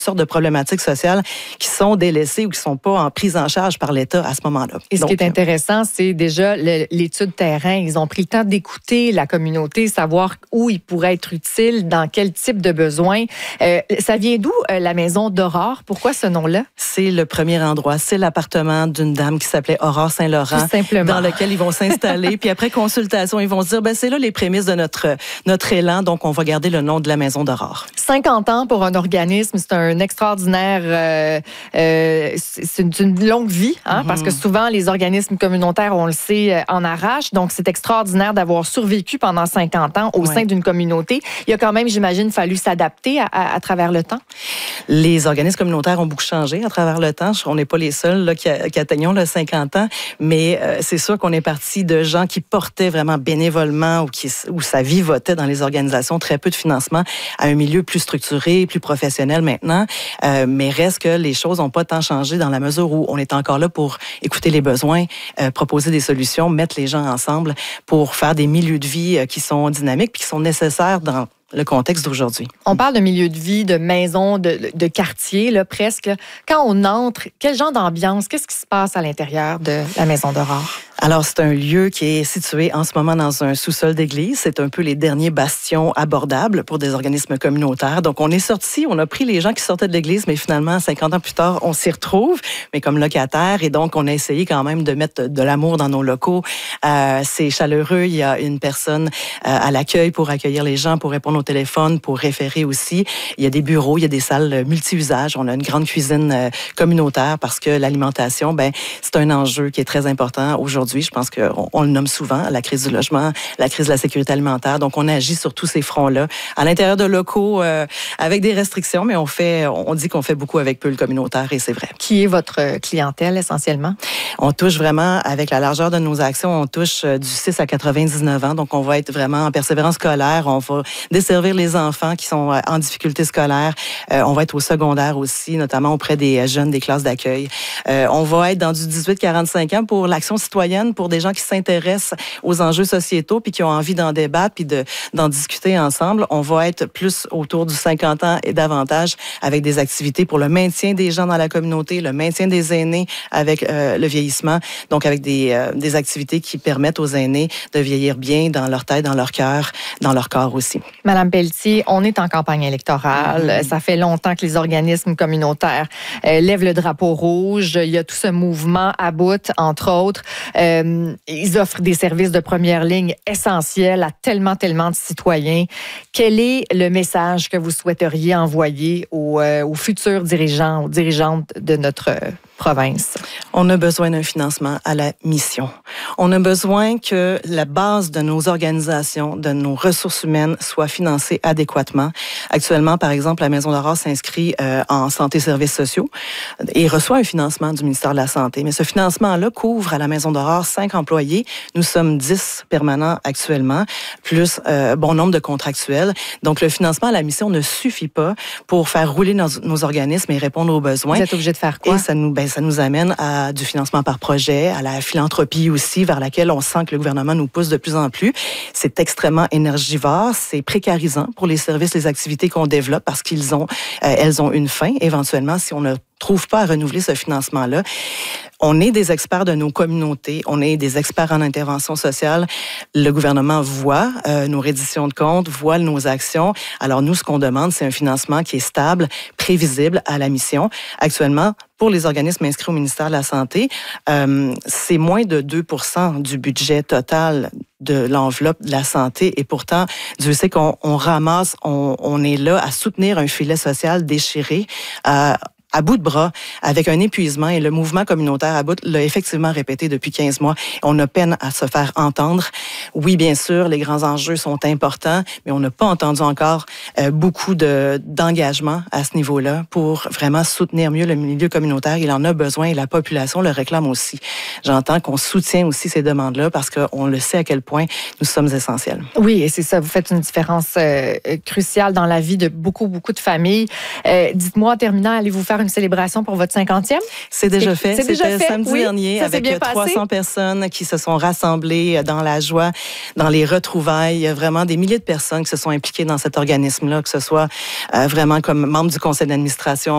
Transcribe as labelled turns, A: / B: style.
A: sortes de problématiques sociales qui sont délaissées ou qui ne sont pas en prise en charge par l'État à ce moment-là.
B: Et ce qui est intéressant, c'est déjà l'étude terrain. Ils ont pris le temps d'écouter la communauté, savoir où ils pourraient être utiles, dans quel type de besoins. Ça vient d'où, la maison d'Aurore? Pourquoi ce nom-là? C'est
A: le premier endroit. C'est l'appartement d'une dame qui s'appelait Aurore Saint-Laurent, dans lequel ils vont s'installer. Puis après consultation, ils vont se dire, c'est là les prémices de notre élan, donc on va garder le nom de la maison d'Aurore. 50 ans pour un organisme, c'est un extraordinaire, c'est une longue vie, parce que souvent les organismes communautaires, on le sait, en arrachent. Donc c'est extraordinaire d'avoir survécu pendant 50 ans au sein d'une communauté. Il y a quand même, j'imagine, fallu s'adapter à travers le temps. Les organismes communautaires ont beaucoup changé à travers le temps. On n'est pas les seuls là, qui atteignons le 50 ans, mais c'est sûr qu'on est parti de gens qui portaient vraiment bénévolement ou sa vie votait dans les organisations, très peu de financement, à un milieu plus structuré, plus professionnel maintenant. Mais reste que les choses n'ont pas tant changé dans la mesure où on est encore là pour écouter les besoins, proposer des solutions, mettre les gens ensemble pour faire des milieux de vie qui sont dynamiques puis qui sont nécessaires dans le contexte d'aujourd'hui.
B: On parle de milieu de vie, de maison, de quartier, là, presque. Quand on entre, quel genre d'ambiance, qu'est-ce qui se passe à l'intérieur de la maison d'Aurore?
A: Alors, c'est un lieu qui est situé en ce moment dans un sous-sol d'église. C'est un peu les derniers bastions abordables pour des organismes communautaires. Donc, on est sorti, on a pris les gens qui sortaient de l'église, mais finalement, 50 ans plus tard, on s'y retrouve, mais comme locataires. Et donc, on a essayé quand même de mettre de l'amour dans nos locaux. C'est chaleureux. Il y a une personne à l'accueil pour accueillir les gens, pour répondre au téléphone, pour référer aussi. Il y a des bureaux, il y a des salles multi-usages. On a une grande cuisine communautaire parce que l'alimentation, c'est un enjeu qui est très important aujourd'hui. Je pense qu'on le nomme souvent, la crise du logement, la crise de la sécurité alimentaire. Donc, on agit sur tous ces fronts-là, à l'intérieur de locaux, avec des restrictions, mais on dit qu'on fait beaucoup avec peu le communautaire, et c'est vrai.
B: Qui est votre clientèle, essentiellement?
A: On touche vraiment, avec la largeur de nos actions, on touche du 6 à 99 ans. Donc, on va être vraiment en persévérance scolaire. On va desservir les enfants qui sont en difficulté scolaire. On va être au secondaire aussi, notamment auprès des jeunes des classes d'accueil. On va être dans du 18-45 ans pour l'action citoyenne, pour des gens qui s'intéressent aux enjeux sociétaux puis qui ont envie d'en débattre puis d'en discuter ensemble. On va être plus autour du 50 ans et davantage avec des activités pour le maintien des gens dans la communauté, le maintien des aînés avec le vieillissement, donc avec des activités qui permettent aux aînés de vieillir bien dans leur tête, dans leur cœur, dans leur corps aussi.
B: Madame Pelletier, on est en campagne électorale. Ça fait longtemps que les organismes communautaires lèvent le drapeau rouge. Il y a tout ce mouvement à bout, entre autres. Ils offrent des services de première ligne essentiels à tellement de citoyens. Quel est le message que vous souhaiteriez envoyer aux futurs dirigeants, aux dirigeantes de notre province?
A: On a besoin d'un financement à la mission. On a besoin que la base de nos organisations, de nos ressources humaines soit financée adéquatement. Actuellement, par exemple, la Maison d'Aurore s'inscrit en santé et services sociaux et reçoit un financement du ministère de la Santé. Mais ce financement-là couvre à la Maison d'Aurore 5 employés. Nous sommes 10 permanents actuellement, plus bon nombre de contractuels. Donc, le financement à la mission ne suffit pas pour faire rouler nos organismes et répondre aux besoins.
B: Vous êtes obligé de faire quoi?
A: Et ça nous amène à du financement par projet, à la philanthropie aussi, vers laquelle on sent que le gouvernement nous pousse de plus en plus. C'est extrêmement énergivore, c'est précarisant pour les services, les activités qu'on développe parce elles ont une fin éventuellement si on ne trouve pas à renouveler ce financement-là. On est des experts de nos communautés, on est des experts en intervention sociale. Le gouvernement voit nos redditions de comptes, voit nos actions. Alors nous, ce qu'on demande, c'est un financement qui est stable, prévisible à la mission. Actuellement, pour les organismes inscrits au ministère de la Santé, c'est moins de 2% du budget total de l'enveloppe de la santé. Et pourtant, Dieu sait qu'on ramasse, on est là à soutenir un filet social déchiré, à bout de bras, avec un épuisement, et le mouvement communautaire à bout l'a effectivement répété depuis 15 mois. On a peine à se faire entendre. Oui, bien sûr, les grands enjeux sont importants, mais on n'a pas entendu encore beaucoup d'engagement à ce niveau-là pour vraiment soutenir mieux le milieu communautaire. Il en a besoin et la population le réclame aussi. J'entends qu'on soutient aussi ces demandes-là parce qu'on le sait à quel point nous sommes essentiels.
B: Oui, et c'est ça. Vous faites une différence cruciale dans la vie de beaucoup de familles. Dites-moi, en terminant, allez-vous faire une célébration pour votre 50e?
A: C'est déjà fait. C'était samedi dernier
B: ça
A: avec 300 personnes qui se sont rassemblées dans la joie, dans les retrouvailles. Il y a vraiment des milliers de personnes qui se sont impliquées dans cet organisme-là, que ce soit vraiment comme membre du conseil d'administration,